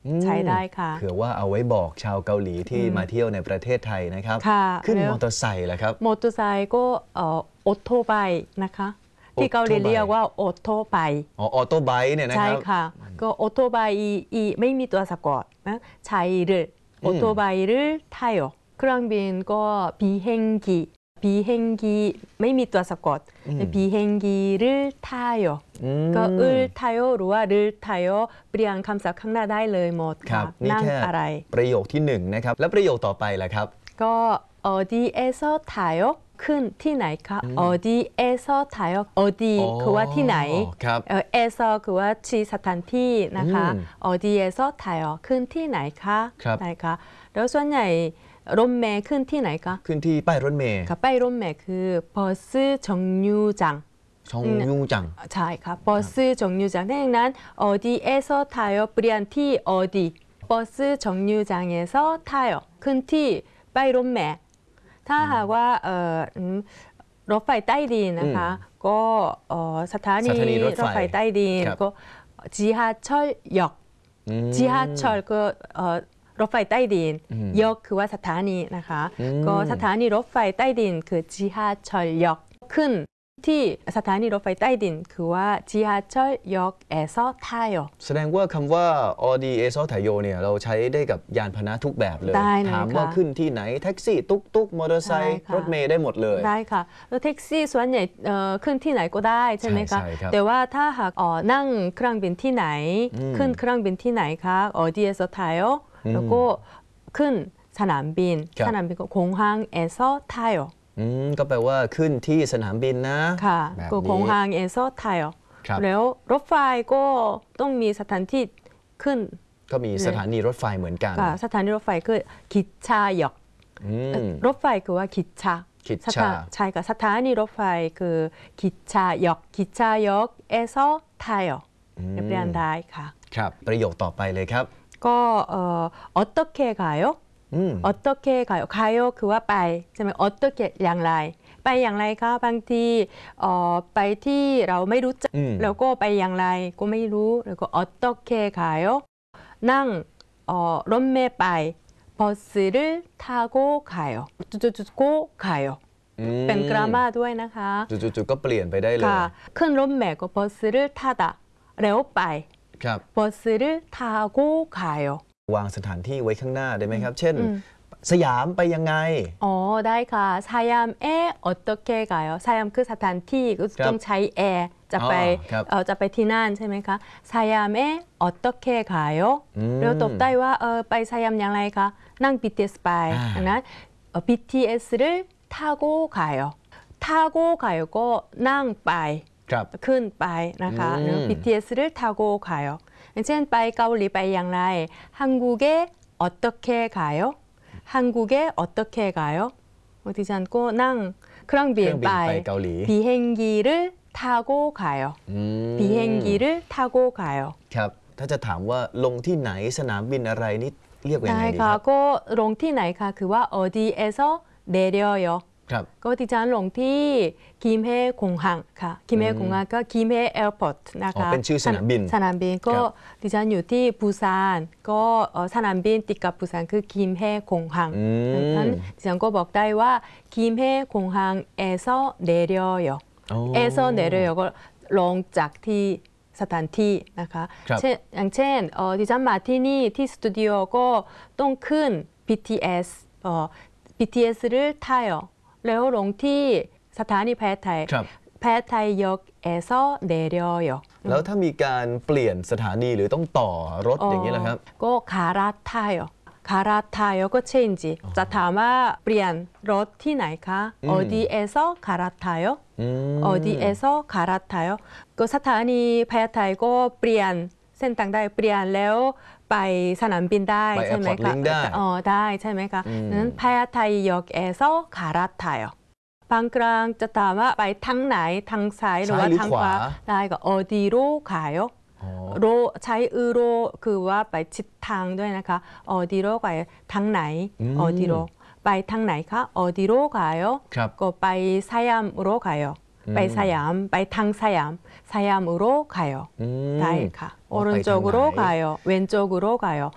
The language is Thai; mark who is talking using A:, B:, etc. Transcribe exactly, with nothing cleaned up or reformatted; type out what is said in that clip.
A: ใช้ได้ค่ะ
B: เผื่อว่าเอาไว้บอกชาวเกาหลีที่มาเที่ยวในประเทศไทยนะครับขึ้นมอเตอร์ไซค์แหละครับ
A: มอเตอร์ไซค์ก็ออโต้ไบค์นะคะที่เกาหลีเรียกว่าออโต้ไบค์
B: อ๋อออโต้ไบค์เนี่ยนะครับ
A: ใช่ค่ะก็ออโต้ไบค์อีไม่มีตัวสะกดนะใช้หรือออโต้ไบค์หรือไทยเครื่องบินก็비행기บีเฮงกีไม่มีตัวสะกดบีเฮงกีหรือทายก็อึลทายหรือว่าหรือทายเปลี่ยนคำศัพท์ข้างหน้าได้เลยหมดค่ะนั่งอะไร
B: ประโยคที่หนึ่งนะครับแล้วประโยคต่อไปล่ะครับ
A: ก็อดีเอโซทายขึ้นที่ไหนคะอดีเอโซทายอดีคือว่าที่ไหนเอโซคือว่าที่สถานที่นะคะอดีเอโซทายขึ้นที่ไหนคะไหนคะแล้วส่วนใหญ่รถเมล์ขึ้นที่ไหนคะ
B: ขึ้นที่ป้ายรถเมล์
A: ค่ะป้ายรถเมล์คือ버스정류장
B: 정류장
A: ใช่ค่ะ버스정류장ดังนั้น어디에서 타요เปลี่ยนที่어디 버스정류장에서 타요ขึ้นที่ป้ายรถเมล์ถ้าหากว่าเอ่อรถไฟใต้ดินนะคะก็สถานีรถไฟใต้ดินก็지하철역 지하철ก็รถไฟใต้ดินยกคือว่าสถานีนะคะก็สถานีรถไฟใต้ดินคือ지하철역ขึ้นที่สถานีรถไฟใต้ดินคือว่า지하철역에서 타요
B: แสดงว่าคำว่าออดีเอซอทายโยเนี่ยเราใช้ได้กับยานพาหนะทุกแบบเลยถามว่าขึ้นที่ไหนแท็กซี่ตุ๊กตุ๊กมอเตอร์ไซค์รถเมล์ได้หมดเลย
A: ได้ค่ะแล้วแท็กซี่ส่วนใหญ่ขึ้นที่ไหนก็ได้ใช่ไหมคะแต่ว่าถ้าหากนั่งเครื่องบินที่ไหนขึ้นเครื่องบินที่ไหนคะออดีเอซอทายโยแล้วก็ขึ้นสนามบินสนามบินก็공항에서 타요
B: อืมก็แปลว่าขึ้นที่สนามบินนะ
A: ค่ะก็공항에서 타요แล้วรถไฟก็ต้องมีสถานที่ขึ้น
B: ก็มีสถานีรถไฟเหมือนกัน
A: สถานีรถไฟคือ기차역รถไฟคือว่า기차
B: 기차
A: ใช่ค่ะสถานีรถไฟคือ기차역기차역에서 타요เปลี่ยนได้ค่ะ
B: ครับประโยคต่อไปเลยครับ
A: ก็เอ่ออตเคกายอตเคกายกายคือว่าไปใช่ไหมอตเคอย่างไรไปอย่างไรคะบางทีเอ่อไปที่เราไม่รู้จักแล้วก็ไปอย่างไรก็ไม่รู้แล้วก็อตเคกายนั่งเอ่อรถเมล์ไป버스를타고가요จุดๆๆ가요เป็นกรามาด้วยนะคะ
B: จุดๆก็เปลี่ยนไปได้เลย
A: ขึ้นรถเมล์ก็버스를타다แล้วไป버스를타고가요
B: วางสถานที่ไว้ข้างหน้าได้ไหมครับเช่นสยามไปยังไง
A: อ๋อได้ค่ะสยามเออ어떻게 가요สยามคือสถานที่ต้องใช้แอร์จะไปเออจะไปที่นั่นใช่ไหมคะสยามเออ어떻게 가요แล้วตอบได้ว่าเออไปสยามอย่างไรคะนั่ง บี ที เอส ไปนะ บี ที เอส 를 타고 가요 타고 가요ก็นั่งไปขึ้นไปนะคะหรือ บี ที เอส 를 타고 가요อย่างเช่นไปเกาหลีไปอย่างไร한국에 어떻게 가요 한국에 어떻게 가요ดิฉันก็นั่งเครื่องบินไป
B: เกาหลี
A: 비행기를 타고 가요 비행기를 타고 가요
B: ครับถ้าจะถามว่าลงที่ไหนสนามบินอะไรนี่เรียกว่ายังไงดีครับ
A: ก็ลงที่ไหนคะคือว่า어디에서 내려요ก็ดิฉันลงที่กิมเฮคงฮังค่ะกิมเฮคงฮังก็กิมเฮแอร์พอร์ตนะคะ
B: เป็นชื่อสนามบิน
A: สนามบินก็ดิฉันอยู่ที่ปูซานก็สนามบินติดกับปูซานคือกิมเฮคงฮังดังนั้นดิฉันก็บอกได้ว่ากิมเฮคงฮังเอโซเดเรียเอโซเดเรียก็ลงจากที่สถานที่นะคะอย่างเช่นดิฉันมาที่นี่ที่สตูดิโอก็ต้องขึ้น บี ที เอส บี ที เอส 를 타요แล้วลงที่สถานีแพทย์ไทยแพทย์ไทยยกเอโซเดเรีย
B: แล้วถ้ามีการเปลี่ยนสถานีหรือต้องต่อรถอย่างนี้ล่ะครับ
A: ก็คาราทายคาราทายก็เชนจิจะถามว่าเปลี่ยนรถที่ไหนคะอดีเอโซคาราทายอดีเอโซคาราทายก็สถานีแพทย์ไทยก็เปลี่ยนเส้นทางได้เปลี่ยนแล้วไปสนามบินได้ใช่ไหมคะอ๋อได้ใช่ไหมคะนั้นแพทย์ไทยยกเอโซคาราทายบางครั้งจะถามว่าไปทางไหนทางซ้ายหรือว่าทางขวาได้ก็อดีโรขายโรใช้อือโรคือว่าไปชิดทางด้วยนะคะอดีโรไปทางไหนอดีโรไปทางไหนคะอดีโรขายก็ไปสยามโรขายไปสยามไปทางสยามสยาม으로 가요ได้ค่ะ오른쪽으로 가요 왼쪽으로 가요